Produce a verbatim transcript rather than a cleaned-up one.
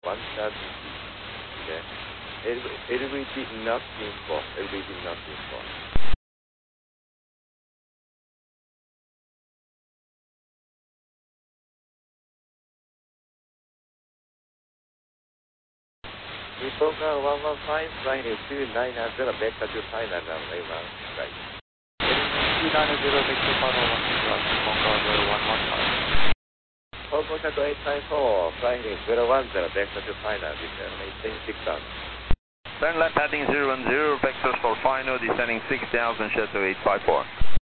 one thirty. Okay. L V T not info. L V T not info. Nippon one one five, flying two nine zero, vector to final runway one, right. two nine zero, vector final one, right. Nippon one one five. Hong Kong eight nine four, flying zero one zero, vector to final, descend, maintain six thousand. Turn left heading zero one zero, vectors for final, descending six thousand, shuttle eight five four.